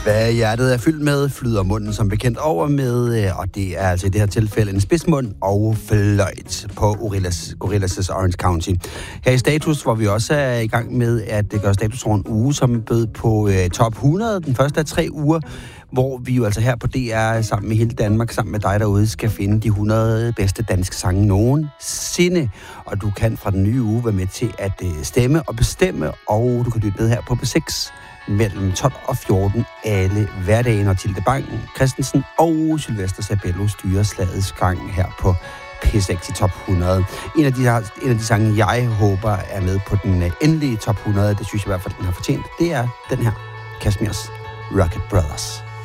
Hvad hjertet er fyldt med, flyder munden som bekendt over med, og det er altså i det her tilfælde en spidsmund og fløjt på Gorillaz' Orange County. Her i Status, hvor vi også er i gang med at gøre status over en uge, som bød på top 100, den første af 3 uger, hvor vi jo altså her på DR sammen med hele Danmark, sammen med dig derude, skal finde de 100 bedste danske sange nogensinde. Og du kan fra den nye uge være med til at stemme og bestemme, og du kan lytte med her på P6 mellem 12 og 14 alle hverdage, og Tilde Bang Christensen og Sylvester Sabello styrer slagets gang her på P6 i top 100. En af de sange, jeg håber er med på den endelige top 100, det synes jeg i hvert fald, den har fortjent, det er den her, Kashmirs Rocket Brothers.